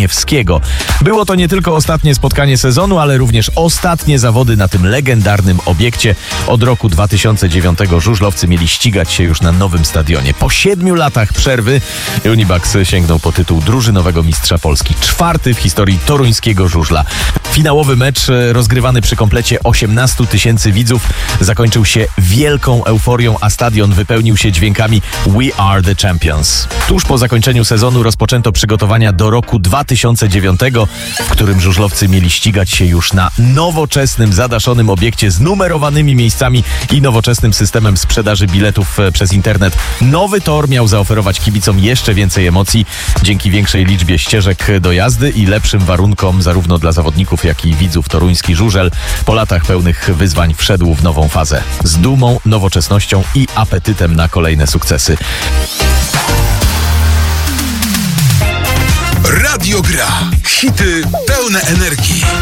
Wieniewskiego. Było to nie tylko ostatnie spotkanie sezonu, ale również ostatnie zawody na tym legendarnym obiekcie. Od roku 2009 żużlowcy mieli ścigać się już na nowym stadionie. Po 7 latach przerwy Unibax sięgnął po tytuł drużynowego mistrza Polski. 4. w historii toruńskiego żużla. Finałowy mecz rozgrywany przy komplecie 18 000 widzów zakończył się wielką euforią, a stadion wypełnił się dźwiękami We are the champions. Tuż po zakończeniu sezonu rozpoczęto przygotowania do roku 2009, w którym żużlowcy mieli ścigać się już na nowoczesnym, zadaszonym obiekcie z numerowanymi miejscami i nowoczesnym systemem sprzedaży biletów przez internet. Nowy tor miał zaoferować kibicom jeszcze więcej emocji dzięki większej liczbie ścieżek do jazdy i lepszym warunkom zarówno dla zawodników, jak i widzów. Toruński żużel po latach pełnych wyzwań wszedł w nową fazę. Z dumą, nowoczesnością i apetytem na kolejne sukcesy. Radio Gra. Hity pełne energii.